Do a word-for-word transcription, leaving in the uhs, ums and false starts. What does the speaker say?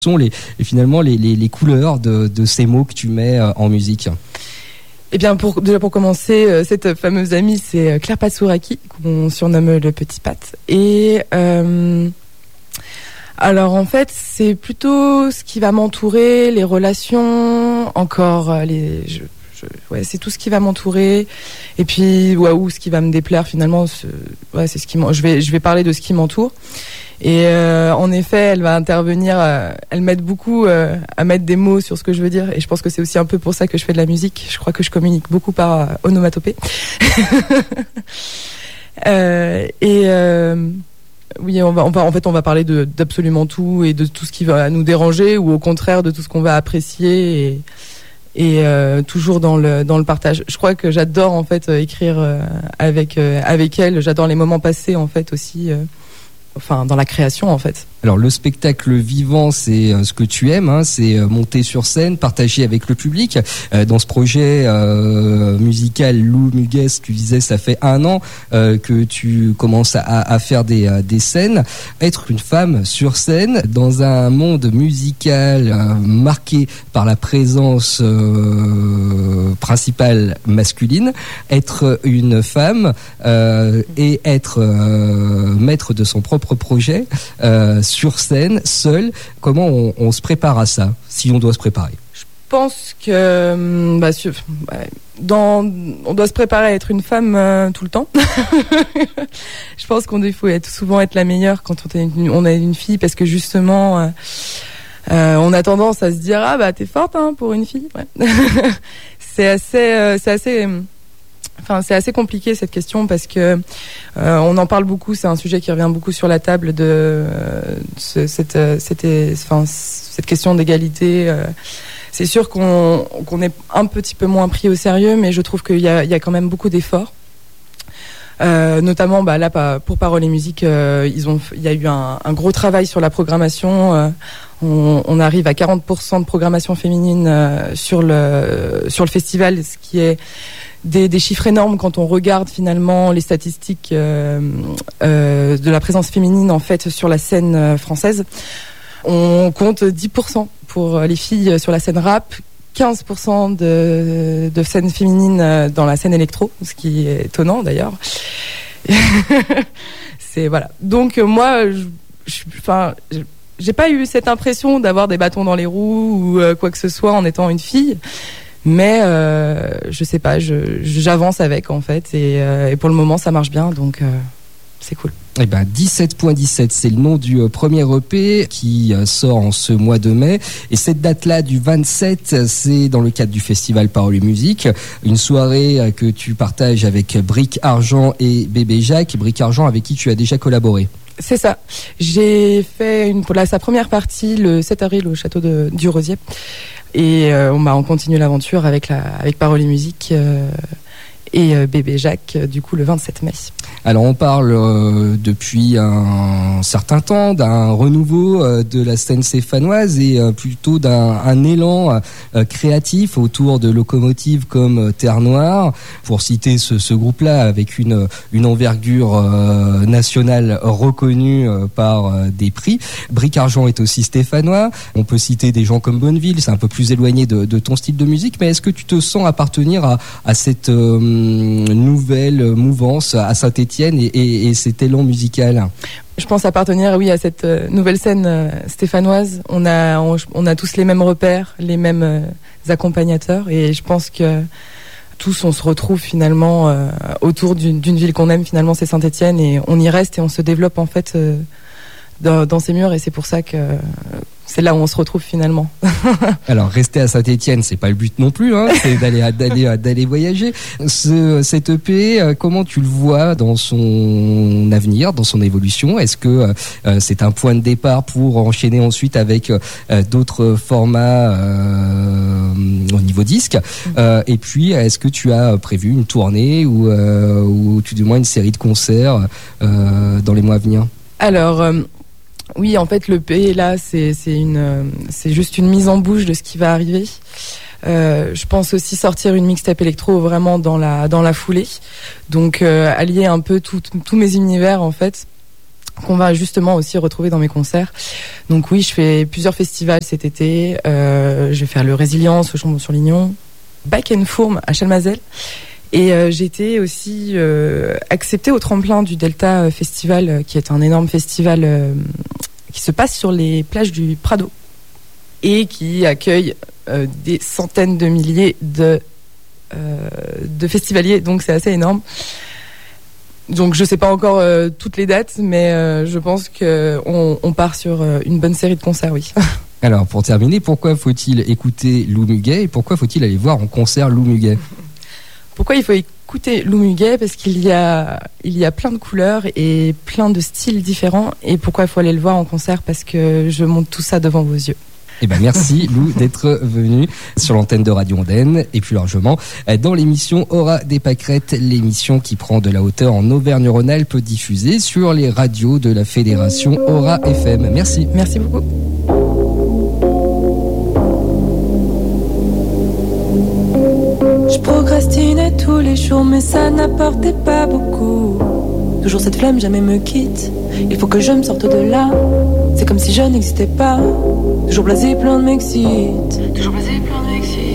sont les, finalement les, les, les couleurs de, de ces mots que tu mets en musique? Eh bien, pour, déjà pour commencer, cette fameuse amie, c'est Claire Patsouraki, qu'on surnomme le Petit Pat. Et euh, alors en fait, c'est plutôt ce qui va m'entourer, les relations, encore les... Je, je, ouais, c'est tout ce qui va m'entourer. Et puis, waouh, ce qui va me déplaire finalement, c'est, ouais, c'est ce qui je vais, je vais parler de ce qui m'entoure. Et euh, en effet, elle va intervenir, euh, elle m'aide beaucoup euh, à mettre des mots sur ce que je veux dire. Et je pense que c'est aussi un peu pour ça que je fais de la musique. Je crois que je communique beaucoup par euh, onomatopée. euh, et euh, oui, on va, on va, en fait, on va parler de, d'absolument tout et de tout ce qui va nous déranger ou au contraire de tout ce qu'on va apprécier et, et euh, toujours dans le dans le partage. Je crois que j'adore en fait écrire euh, avec euh, avec elle. J'adore les moments passés en fait aussi. Euh, Enfin, dans la création, en fait. Alors, le spectacle vivant, c'est euh, ce que tu aimes, hein, c'est euh, monter sur scène, partager avec le public. Euh, dans ce projet euh, musical Lou Muguez, tu disais, ça fait un an euh, que tu commences à, à faire des, euh, des scènes. Être une femme sur scène dans un monde musical euh, marqué par la présence euh, principale masculine, être une femme euh, et être euh, maître de son propre projet euh, sur scène, seul, comment on, on se prépare à ça, si on doit se préparer? Je pense que bah, dans, on doit se préparer à être une femme euh, tout le temps. Je pense qu'on il faut être, souvent être la meilleure quand on est une, on est une fille, parce que justement euh, euh, on a tendance à se dire ah bah t'es forte hein, pour une fille. Ouais. c'est assez, euh, c'est assez. Enfin, c'est assez compliqué cette question parce que euh, on en parle beaucoup. C'est un sujet qui revient beaucoup sur la table de euh, ce, cette, cette, enfin, cette question d'égalité. Euh, c'est sûr qu'on, qu'on est un petit peu moins pris au sérieux, mais je trouve qu'il y a, il y a quand même beaucoup d'efforts. Euh, notamment, bah, là, pour Paroles et Musique, euh, ils ont, il y a eu un, un gros travail sur la programmation. Euh, on, on arrive à quarante pour cent de programmation féminine euh, sur le sur le festival, ce qui est Des, des chiffres énormes quand on regarde finalement les statistiques euh, euh, de la présence féminine en fait sur la scène euh, française. On compte dix pour cent pour les filles sur la scène rap, quinze pour cent de, de scènes féminines dans la scène électro, ce qui est étonnant d'ailleurs. C'est voilà. Donc moi, je, je, enfin, j'ai pas eu cette impression d'avoir des bâtons dans les roues ou euh, quoi que ce soit en étant une fille. Mais euh, je sais pas, je, j'avance avec en fait et, euh, et pour le moment ça marche bien, donc euh, c'est cool. Eh ben dix-sept point dix-sept, c'est le nom du euh, premier E P qui euh, sort en ce mois de mai. Et cette date-là du vingt-sept, c'est dans le cadre du festival Paroles et Musique, une soirée euh, que tu partages avec Bric Argent et Bébé Jacques. Bric Argent avec qui tu as déjà collaboré. C'est ça. J'ai fait une, pour la, sa première partie le sept avril au château de, du Rosier. Et euh, on, bah, on continue l'aventure avec, la, avec Paroles et Musique euh, et euh, Bébé Jacques, euh, du coup, le vingt-sept mai. Alors, on parle euh, depuis un certain temps d'un renouveau euh, de la scène stéphanoise et euh, plutôt d'un un élan euh, créatif autour de locomotives comme euh, Terre Noire, pour citer ce, ce groupe-là avec une, une envergure euh, nationale reconnue euh, par euh, des prix. Bric Argent est aussi stéphanois. On peut citer des gens comme Bonneville, c'est un peu plus éloigné de, de ton style de musique, mais est-ce que tu te sens appartenir à, à cette euh, nouvelle mouvance à Saint-Étienne et, et, et cet élan musical? Je pense appartenir, oui, à cette euh, nouvelle scène euh, stéphanoise. On a, on, on a tous les mêmes repères, les mêmes euh, accompagnateurs, et je pense que tous on se retrouve finalement euh, autour d'une, d'une ville qu'on aime. Finalement, c'est Saint-Étienne, et on y reste et on se développe en fait euh, dans, dans ces murs, et c'est pour ça que euh, c'est là où on se retrouve finalement. Alors, rester à Saint-Étienne, c'est pas le but non plus, hein, c'est d'aller, d'aller, d'aller voyager. Ce, cet E P, comment tu le vois dans son avenir, dans son évolution? Est-ce que euh, c'est un point de départ pour enchaîner ensuite avec euh, d'autres formats euh, au niveau disque? euh, Et puis, est-ce que tu as prévu une tournée ou, euh, ou tout du moins une série de concerts euh, dans les mois à venir? Alors... Euh... Oui, en fait, le E P, là, c'est, c'est, une, c'est juste une mise en bouche de ce qui va arriver. Euh, je pense aussi sortir une mixtape électro vraiment dans la, dans la foulée. Donc, euh, allier un peu tous mes univers, en fait. qu'on va justement aussi retrouver dans mes concerts. Donc oui, je fais plusieurs festivals cet été. Euh, je vais faire le Résilience au Chambon-sur-Lignon, Back and Fourme à Chalmazel. Et euh, j'ai été aussi euh, acceptée au tremplin du Delta Festival, euh, qui est un énorme festival euh, qui se passe sur les plages du Prado et qui accueille euh, des centaines de milliers de, euh, de festivaliers. Donc c'est assez énorme. Donc je sais pas encore euh, toutes les dates, mais euh, je pense qu'on on part sur euh, une bonne série de concerts, oui. Alors pour terminer, pourquoi faut-il écouter Lou Muguet et pourquoi faut-il aller voir en concert Lou Muguet ? Pourquoi il faut écouter Lou Muguet ? Parce qu'il y a, il y a plein de couleurs et plein de styles différents. Et pourquoi il faut aller le voir en concert ? Parce que je monte tout ça devant vos yeux. Eh ben merci Lou d'être venu sur l'antenne de Radio Ondaine et plus largement dans l'émission Aura des Pâquerettes, l'émission qui prend de la hauteur en Auvergne-Rhône-Alpes, diffusée sur les radios de la fédération Aura F M. Merci. Merci beaucoup. Je procrastinais tous les jours mais ça n'apportait pas beaucoup. Toujours cette flamme jamais me quitte. Il faut que je me sorte de là. C'est comme si je n'existais pas. Toujours blasé, plein de m'excite. Toujours blasé, plein de m'excite.